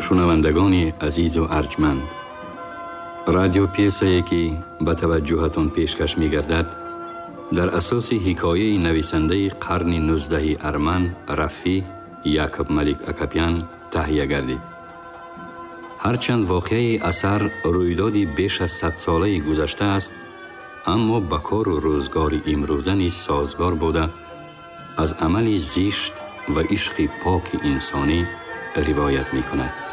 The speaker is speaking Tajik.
шунавандагони азизу арҷманд, радио пьесае ки ба таваҷҷӯҳатон пешкаш мегардад дар асоси ҳикояи нависандаи қарни 19 арман Рафӣ Якоб Малик Акопян таҳия гардид. ҳарчанд воқеаи асар рӯйдоди беш аз 100 солаи гузашта аст, аммо ба кору рӯзгори имрӯза низ созгор буда аз амали зишт ва ишқи поки инсонӣ ривоят мекунад.